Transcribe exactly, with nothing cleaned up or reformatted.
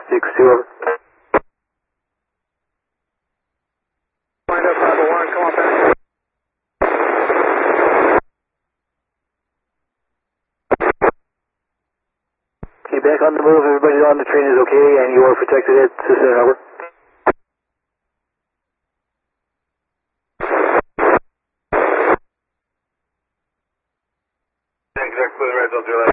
six two, over. Wind up, Bravo one, come on back. Okay, back on the move. Everybody on the train is okay, and you are protected at Cicero, over. Exactly, right, Delta